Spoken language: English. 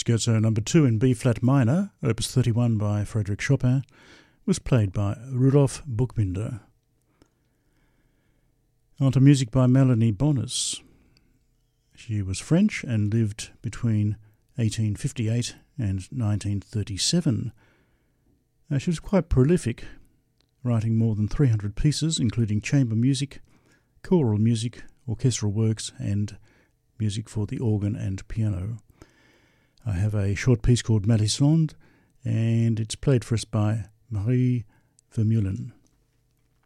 Scherzo number 2 in B-flat minor, opus 31 by Frédéric Chopin, was played by Rudolf Buchbinder. On to music by Melanie Bonis. She was French and lived between 1858 and 1937. She was quite prolific, writing more than 300 pieces, including chamber music, choral music, orchestral works, and music for the organ and piano. I have a short piece called Melisande, and it's played for us by Marie Vermeulen.